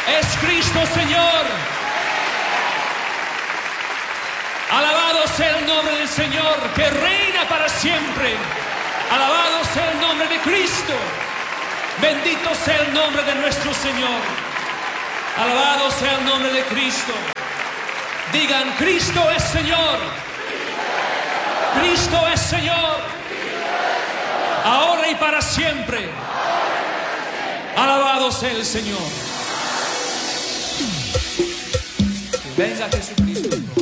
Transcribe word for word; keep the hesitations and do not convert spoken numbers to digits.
Es Cristo, Señor. Alabado sea el nombre del Señor, que reina para siempre. Alabado sea el nombre de Cristo. Bendito sea el nombre de nuestro Señor. Alabado sea el nombre de Cristo. Digan, Cristo es Señor. Cristo es Señor. Ahora y para siempre. Alabado sea el Señor. Venga Jesucristo.